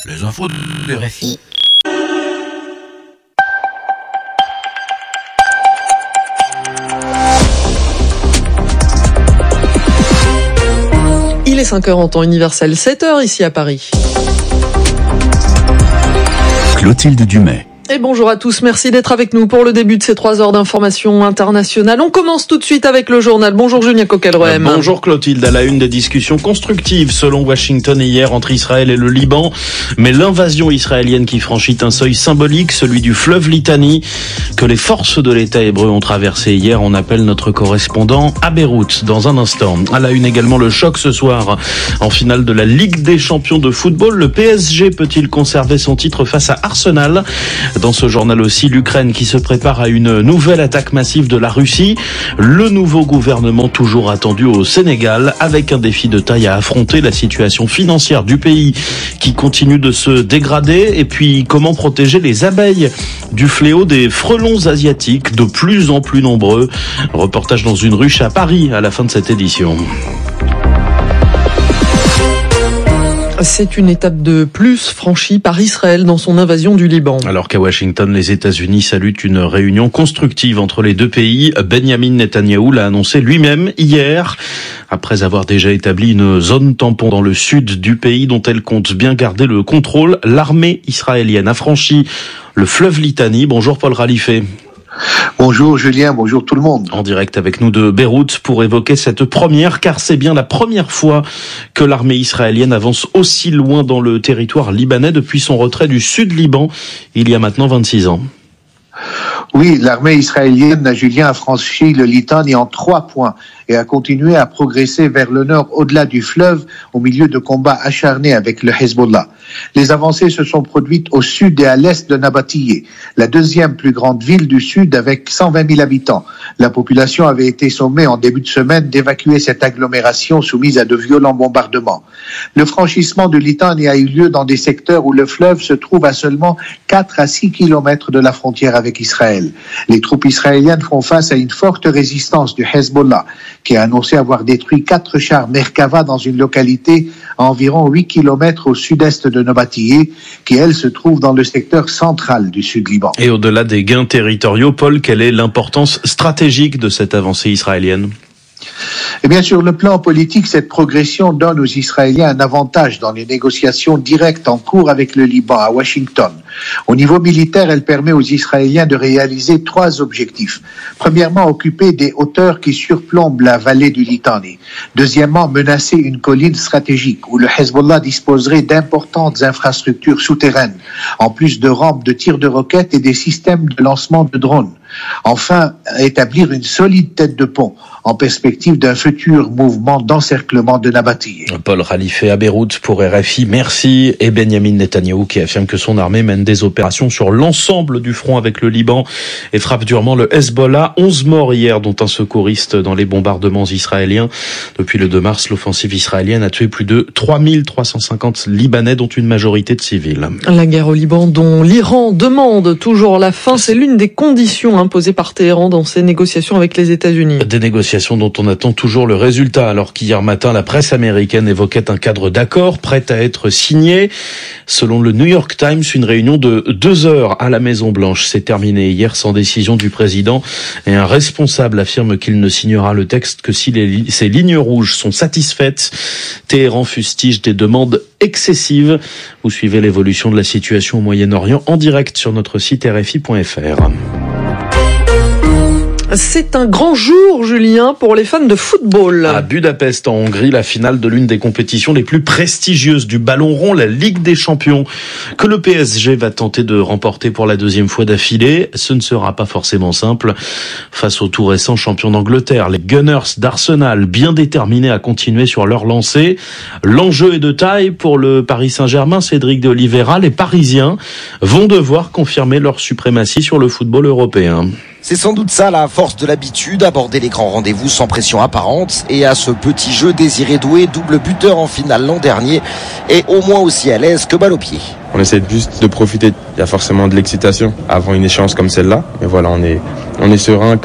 Les infos de RFI. Il est 5h en temps universel, 7h ici à Paris. Clotilde Dumais. Et bonjour à tous, merci d'être avec nous pour le début de ces 3 heures d'information internationale. On commence tout de suite avec le journal. Bonjour Julien Coquelroem. Bonjour Clotilde, à la une des discussions constructives selon Washington hier entre Israël et le Liban. Mais l'invasion israélienne qui franchit un seuil symbolique, celui du fleuve Litani, que les forces de l'État hébreu ont traversé hier. On appelle notre correspondant à Beyrouth dans un instant. À la une également le choc ce soir en finale de la Ligue des champions de football. Le PSG peut-il conserver son titre face à Arsenal ? Dans ce journal aussi, l'Ukraine qui se prépare à une nouvelle attaque massive de la Russie. Le nouveau gouvernement toujours attendu au Sénégal avec un défi de taille à affronter, la situation financière du pays qui continue de se dégrader. Et puis, comment protéger les abeilles du fléau des frelons asiatiques de plus en plus nombreux. Reportage dans une ruche à Paris à la fin de cette édition. C'est une étape de plus franchie par Israël dans son invasion du Liban. Alors qu'à Washington, les États-Unis saluent une réunion constructive entre les deux pays. Benjamin Netanyahou l'a annoncé lui-même hier, après avoir déjà établi une zone tampon dans le sud du pays dont elle compte bien garder le contrôle. L'armée israélienne a franchi le fleuve Litani. Bonjour Paul Ralifé. Bonjour Julien, bonjour tout le monde. En direct avec nous de Beyrouth pour évoquer cette première, car c'est bien la première fois que l'armée israélienne avance aussi loin dans le territoire libanais depuis son retrait du sud Liban il y a maintenant 26 ans. Oui, l'armée israélienne, Julien, a franchi le Litani en 3 points et a continué à progresser vers le nord au-delà du fleuve au milieu de combats acharnés avec le Hezbollah. Les avancées se sont produites au sud et à l'est de Nabatiyeh, la deuxième plus grande ville du sud avec 120 000 habitants. La population avait été sommée en début de semaine d'évacuer cette agglomération soumise à de violents bombardements. Le franchissement du Litani a eu lieu dans des secteurs où le fleuve se trouve à seulement 4 à 6 kilomètres de la frontière avec Israël. Les troupes israéliennes font face à une forte résistance du Hezbollah, qui a annoncé avoir détruit 4 chars Merkava dans une localité à environ 8 kilomètres au sud-est de Nabatiyeh, qui elle se trouve dans le secteur central du sud-Liban. Et au-delà des gains territoriaux, Paul, quelle est l'importance stratégique de cette avancée israélienne ? Et bien, sur le plan politique, cette progression donne aux Israéliens un avantage dans les négociations directes en cours avec le Liban à Washington. Au niveau militaire, elle permet aux Israéliens de réaliser 3 objectifs. Premièrement, occuper des hauteurs qui surplombent la vallée du Litani. Deuxièmement, menacer une colline stratégique où le Hezbollah disposerait d'importantes infrastructures souterraines, en plus de rampes de tir de roquettes et des systèmes de lancement de drones. Enfin, établir une solide tête de pont en perspective d'un futur mouvement d'encerclement de Nabatiyeh. Paul Ralifé à Beyrouth pour RFI, merci. Et Benjamin Netanyahou qui affirme que son armée mène des opérations sur l'ensemble du front avec le Liban et frappe durement le Hezbollah. 11 morts hier, dont un secouriste dans les bombardements israéliens. Depuis le 2 mars, l'offensive israélienne a tué plus de 3350 Libanais, dont une majorité de civils. La guerre au Liban dont l'Iran demande toujours la fin, c'est l'une des conditions imposées par Téhéran dans ses négociations avec les États-Unis. Des négociations dont on attend toujours le résultat, alors qu'hier matin, la presse américaine évoquait un cadre d'accord prêt à être signé. Selon le New York Times, une réunion de 2 heures à la Maison-Blanche s'est terminée hier sans décision du président et un responsable affirme qu'il ne signera le texte que si ces lignes rouges sont satisfaites. Téhéran fustige des demandes excessives. Vous suivez l'évolution de la situation au Moyen-Orient en direct sur notre site rfi.fr. C'est un grand jour, Julien, pour les fans de football. À Budapest, en Hongrie, la finale de l'une des compétitions les plus prestigieuses du ballon rond, la Ligue des champions, que le PSG va tenter de remporter pour la 2e fois d'affilée. Ce ne sera pas forcément simple face au tout récent champion d'Angleterre, les Gunners d'Arsenal, bien déterminés à continuer sur leur lancée. L'enjeu est de taille pour le Paris Saint-Germain, Cédric de Oliveira. Les Parisiens vont devoir confirmer leur suprématie sur le football européen. C'est sans doute ça la force de l'habitude, aborder les grands rendez-vous sans pression apparente. Et à ce petit jeu, Désiré Doué, double buteur en finale l'an dernier, est au moins aussi à l'aise que balle au pied. On essaie juste de profiter. Il y a forcément de l'excitation avant une échéance comme celle-là. Mais voilà, on est serein, calme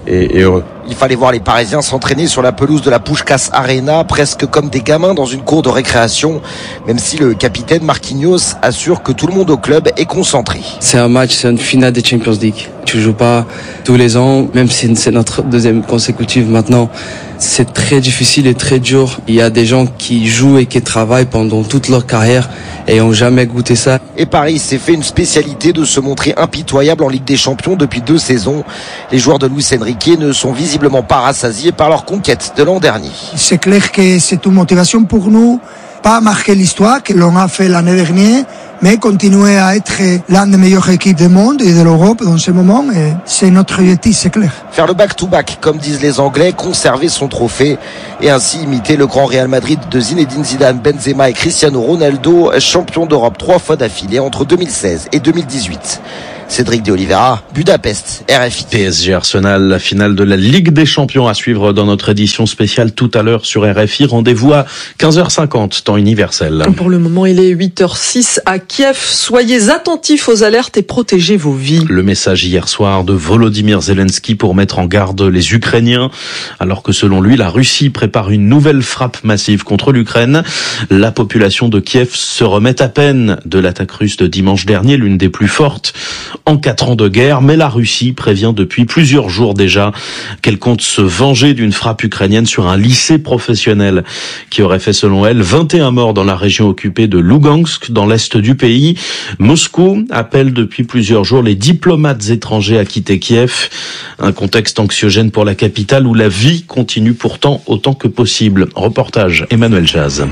et heureux. Il fallait voir les Parisiens s'entraîner sur la pelouse de la Puskás Arena, presque comme des gamins dans une cour de récréation, même si le capitaine Marquinhos assure que tout le monde au club est concentré. C'est un match, c'est une finale des Champions League. Tu joues pas tous les ans, même si c'est notre deuxième consécutive maintenant. C'est très difficile et très dur. Il y a des gens qui jouent et qui travaillent pendant toute leur carrière et n'ont jamais goûté ça. Et Paris s'est fait une spécialité de se montrer impitoyable en Ligue des Champions depuis 2 saisons. Les joueurs de Luis Enrique ne sont visiblement pas rassasiés par leur conquête de l'an dernier. C'est clair que c'est une motivation pour nous, pas marquer l'histoire que l'on a fait l'année dernière, mais continuer à être l'une des meilleures équipes du monde et de l'Europe dans ce moment. Et c'est notre objectif, c'est clair. Faire le back-to-back, comme disent les Anglais, conserver son trophée et ainsi imiter le grand Real Madrid de Zinedine Zidane, Benzema et Cristiano Ronaldo, champion d'Europe 3 fois d'affilée entre 2016 et 2018. Cédric de Oliveira, Budapest, RFI. PSG Arsenal, la finale de la Ligue des Champions à suivre dans notre édition spéciale tout à l'heure sur RFI. Rendez-vous à 15h50, temps universel. Pour le moment, il est 8h06 à Kiev. Soyez attentifs aux alertes et protégez vos vies. Le message hier soir de Volodymyr Zelensky pour mettre en garde les Ukrainiens, alors que selon lui, la Russie prépare une nouvelle frappe massive contre l'Ukraine. La population de Kiev se remet à peine de l'attaque russe de dimanche dernier, l'une des plus fortes en 4 ans de guerre, mais la Russie prévient depuis plusieurs jours déjà qu'elle compte se venger d'une frappe ukrainienne sur un lycée professionnel qui aurait fait selon elle 21 morts dans la région occupée de Lugansk, dans l'est du pays. Moscou appelle depuis plusieurs jours les diplomates étrangers à quitter Kiev, un contexte anxiogène pour la capitale où la vie continue pourtant autant que possible. Reportage Emmanuel Jazz.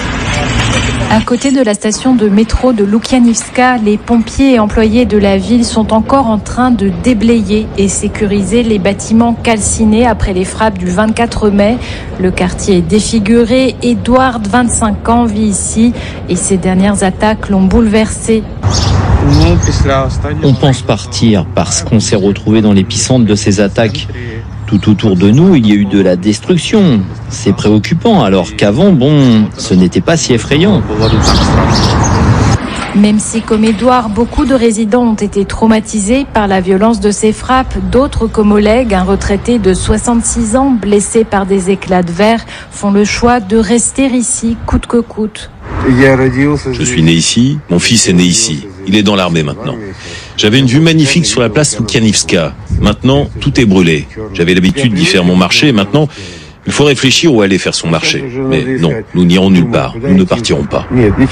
À côté de la station de métro de Loukianivska, les pompiers et employés de la ville sont encore en train de déblayer et sécuriser les bâtiments calcinés après les frappes du 24 mai. Le quartier est défiguré. Edward, 25 ans, vit ici et ces dernières attaques l'ont bouleversé. On pense partir parce qu'on s'est retrouvé dans l'épicentre de ces attaques. Tout autour de nous, il y a eu de la destruction. C'est préoccupant, alors qu'avant, ce n'était pas si effrayant. Même si, comme Edouard, beaucoup de résidents ont été traumatisés par la violence de ces frappes, d'autres comme Oleg, un retraité de 66 ans, blessé par des éclats de verre, font le choix de rester ici, coûte que coûte. Je suis né ici, mon fils est né ici. Il est dans l'armée maintenant. J'avais une vue magnifique sur la place Loukianivska. Maintenant, tout est brûlé. J'avais l'habitude d'y faire mon marché. Maintenant, il faut réfléchir où aller faire son marché. Mais non, nous n'irons nulle part. Nous ne partirons pas.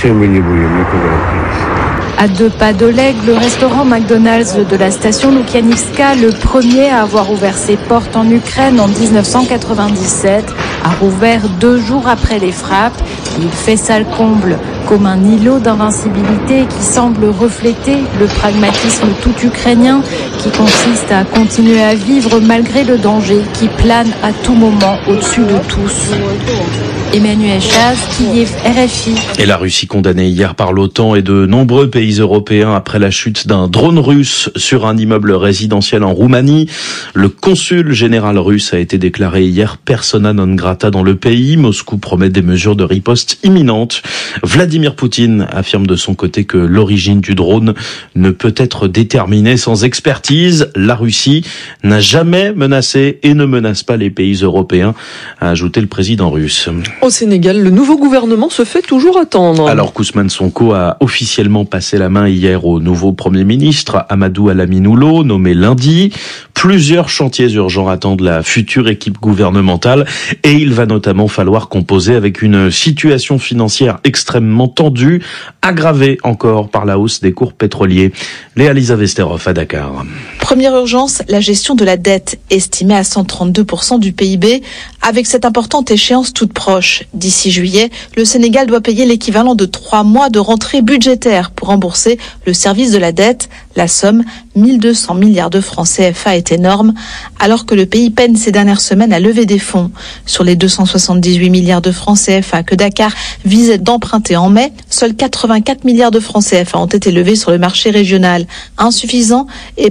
À 2 pas d'Oleg, le restaurant McDonald's de la station Loukianivska, le premier à avoir ouvert ses portes en Ukraine en 1997, a rouvert 2 jours après les frappes. Il fait ça le comble, comme un îlot d'invincibilité qui semble refléter le pragmatisme tout ukrainien qui consiste à continuer à vivre malgré le danger qui plane à tout moment au-dessus de tous. Emmanuel Chaz, Kiev, RFI. Et la Russie condamnée hier par l'OTAN et de nombreux pays européens après la chute d'un drone russe sur un immeuble résidentiel en Roumanie. Le consul général russe a été déclaré hier persona non grata dans le pays. Moscou promet des mesures de riposte imminentes. Vladimir Poutine affirme de son côté que l'origine du drone ne peut être déterminée sans expertise. La Russie n'a jamais menacé et ne menace pas les pays européens, a ajouté le président russe. Au Sénégal, le nouveau gouvernement se fait toujours attendre. Alors qu'Ousmane Sonko a officiellement passé la main hier au nouveau Premier ministre, Amadou Alaminoulo, nommé lundi. Plusieurs chantiers urgents attendent la future équipe gouvernementale et il va notamment falloir composer avec une situation financière extrêmement tendue, aggravée encore par la hausse des cours pétroliers. Léa-Lisa Vesterhoff à Dakar. Première urgence, la gestion de la dette, estimée à 132% du PIB, avec cette importante échéance toute proche. D'ici juillet, le Sénégal doit payer l'équivalent de 3 mois de rentrée budgétaire pour rembourser le service de la dette. La somme, 1200 milliards de francs CFA, est énorme, alors que le pays peine ces dernières semaines à lever des fonds. Sur les 278 milliards de francs CFA que Dakar visait d'emprunter en mai, seuls 84 milliards de francs CFA ont été levés sur le marché régional. Insuffisant, épreuve de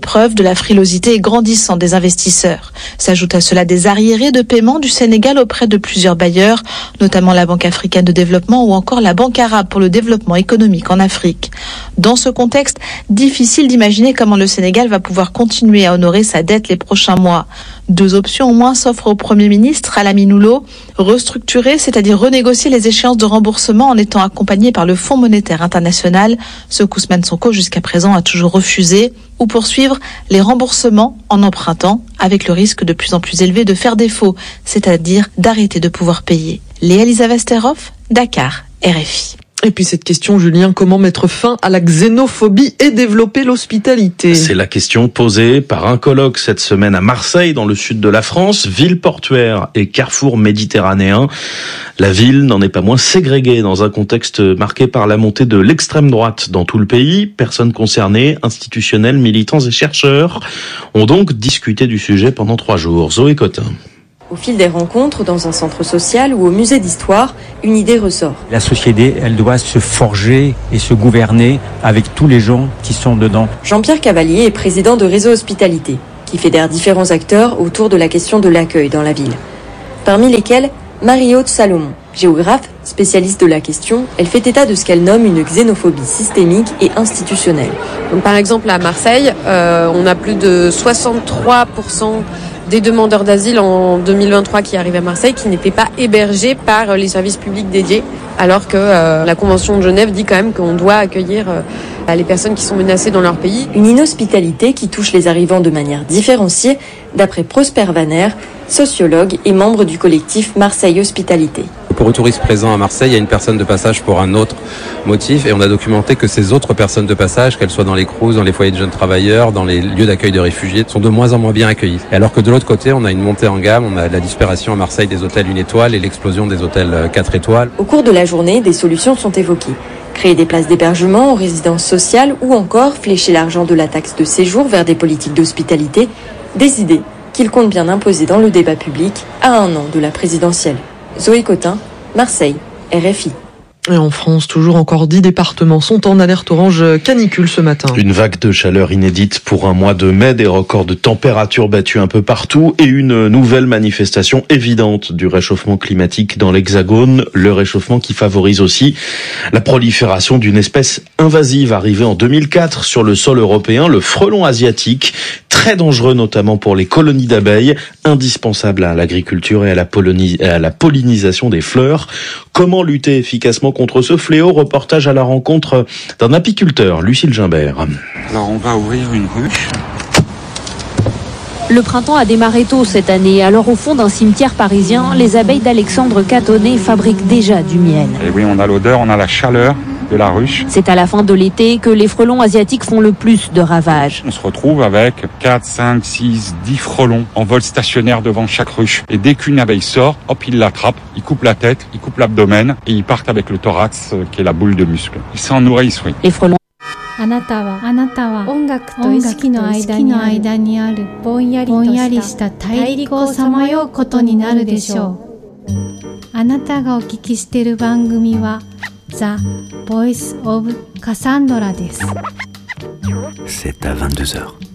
la frilosité grandissante des investisseurs. S'ajoutent à cela des arriérés de paiement du Sénégal auprès de plusieurs bailleurs, notamment la Banque africaine de développement ou encore la Banque arabe pour le développement économique en Afrique. Dans ce contexte, difficile d'imaginer comment le Sénégal va pouvoir continuer à honorer sa dette les prochains mois. 2 options au moins s'offrent au Premier ministre Alamine Loum, restructurer, c'est-à-dire renégocier les échéances de remboursement en étant accompagné par le Fonds monétaire international, ce qu'Ousmane Sonko jusqu'à présent a toujours refusé, ou poursuivre les remboursements en empruntant, avec le risque de plus en plus élevé de faire défaut, c'est-à-dire d'arrêter de pouvoir payer. Léa Lisa Vesterhoff, Dakar, RFI. Et puis cette question, Julien, comment mettre fin à la xénophobie et développer l'hospitalité? C'est la question posée par un colloque cette semaine à Marseille, dans le sud de la France, ville portuaire et carrefour méditerranéen. La ville n'en est pas moins ségrégée dans un contexte marqué par la montée de l'extrême droite dans tout le pays. Personnes concernées, institutionnels, militants et chercheurs ont donc discuté du sujet pendant 3 jours. Zoé Cotin. Au fil des rencontres, dans un centre social ou au musée d'histoire, une idée ressort. La société, elle doit se forger et se gouverner avec tous les gens qui sont dedans. Jean-Pierre Cavalier est président de Réseau Hospitalité, qui fédère différents acteurs autour de la question de l'accueil dans la ville. Parmi lesquels, Marie-Aude Salomon. Géographe, spécialiste de la question, elle fait état de ce qu'elle nomme une xénophobie systémique et institutionnelle. Donc, par exemple, à Marseille, on a plus de 63% des demandeurs d'asile en 2023 qui arrivaient à Marseille qui n'étaient pas hébergés par les services publics dédiés, alors que la Convention de Genève dit quand même qu'on doit accueillir les personnes qui sont menacées dans leur pays. Une inhospitalité qui touche les arrivants de manière différenciée, d'après Prosper Vaner, sociologue et membre du collectif Marseille Hospitalité. Pour un touriste présent à Marseille, il y a une personne de passage pour un autre motif et on a documenté que ces autres personnes de passage, qu'elles soient dans les CROUS, dans les foyers de jeunes travailleurs, dans les lieux d'accueil de réfugiés, sont de moins en moins bien accueillies. Et alors que de l'autre côté, on a une montée en gamme, on a la disparition à Marseille des hôtels 1 étoile et l'explosion des hôtels 4 étoiles. Au cours de la journée, des solutions sont évoquées. Créer des places d'hébergement aux résidences sociales ou encore flécher l'argent de la taxe de séjour vers des politiques d'hospitalité, des idées qu'il compte bien imposer dans le débat public à 1 an de la présidentielle. Zoé Cotin, Marseille, RFI. Et en France, toujours encore 10 départements sont en alerte orange canicule ce matin. Une vague de chaleur inédite pour un mois de mai, des records de température battus un peu partout et une nouvelle manifestation évidente du réchauffement climatique dans l'Hexagone. Le réchauffement qui favorise aussi la prolifération d'une espèce invasive arrivée en 2004 sur le sol européen, le frelon asiatique, très dangereux notamment pour les colonies d'abeilles, indispensable à l'agriculture et à la pollinisation des fleurs. Comment lutter efficacement contre ce fléau? Reportage à la rencontre d'un apiculteur, Lucille Gimbert. Alors on va ouvrir une ruche. Le printemps a démarré tôt cette année. Alors au fond d'un cimetière parisien, les abeilles d'Alexandre Catonnet fabriquent déjà du miel. Et oui, on a l'odeur, on a la chaleur de la ruche. C'est à la fin de l'été que les frelons asiatiques font le plus de ravages. On se retrouve avec 4, 5, 6, 10 frelons en vol stationnaire devant chaque ruche. Et dès qu'une abeille sort, hop, ils l'attrapent, ils coupent la tête, ils coupent l'abdomen et ils partent avec le thorax qui est la boule de muscle. Ils s'en nourrissent, oui. Les frelons. あなたは音楽と意識の間にあるぼんやりした大陸をさまようことになるでしょう。あなたがお聞きしている番組は The Voice of Cassandra です。 C'est à 22h.